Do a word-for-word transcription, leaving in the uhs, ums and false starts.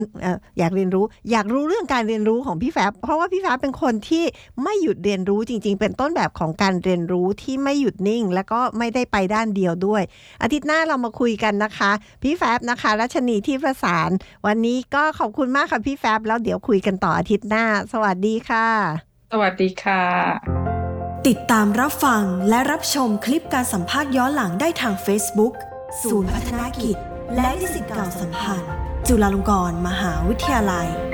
เอ่ออยากเรียนรู้อยากรู้เรื่องการเรียนรู้ของพี่แฟบเพราะว่าพี่แฟบเป็นคนที่ไม่หยุดเรียนรู้จริงๆเป็นต้นแบบของการเรียนรู้ที่ไม่หยุดนิ่งแล้วก็ไม่ได้ไปด้านเดียวด้วยอาทิตย์หน้าเรามาคุยกันนะคะพี่แฟบนะคะรัชนีที่ประสานวันนี้ก็ขอบคุณมากค่ะพี่แฟบแล้วเดี๋ยวคุยกันต่ออาทิตย์หน้าสวัสดีค่ะสวัสดีค่ะติดตามรับฟังและรับชมคลิปการสัมภาษณ์ย้อนหลังได้ทาง Facebook ศูนย์พัฒนากิจและนิสิตเก่าสัมพันธ์จุฬาลงกรณ์มหาวิทยาลัย